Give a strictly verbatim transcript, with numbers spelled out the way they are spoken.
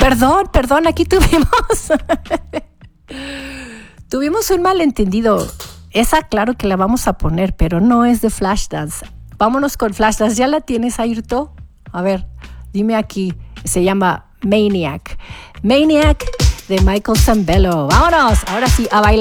Perdón, perdón, aquí tuvimos... tuvimos un malentendido. Esa claro que la vamos a poner, pero no es de Flashdance. Vámonos con Flashdance. ¿Ya la tienes, Ayrto? A ver, dime aquí. Se llama Maniac. Maniac de Michael Sambello. Vámonos, ahora sí, a bailar.